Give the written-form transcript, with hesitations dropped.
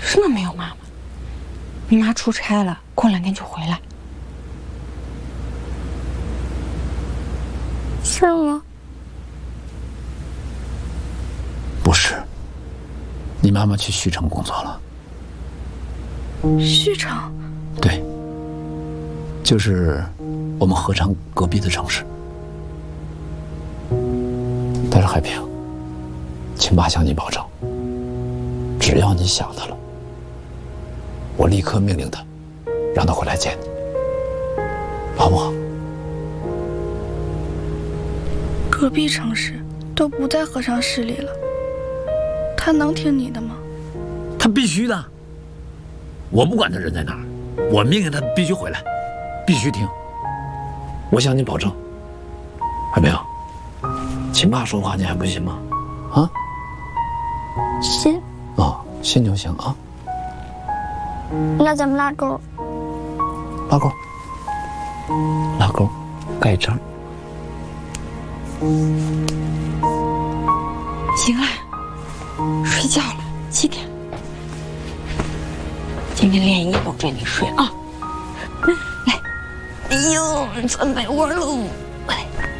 是那没有妈妈，你妈出差了，过2天就回来。是吗？ 不是，你妈妈去徐城工作了。 徐城？ 对，就是我们合昌隔壁的城市。但是海平，请爸向你保证，只要你想他了，我立刻命令他，让他回来见你，好不好？ 隔壁城市都不在合昌市里了，他能听你的吗？ 他必须的，我不管他人在哪儿，我命令他必须回来，必须听。我向你保证，海平，秦爸说话你还不信吗？啊？ 信。 哦，信就行啊。 那咱们拉钩。 拉钩。拉钩，盖章。 行了，睡觉了，7点。今天连夜都追你睡啊！来，哎呦，穿被窝喽！来。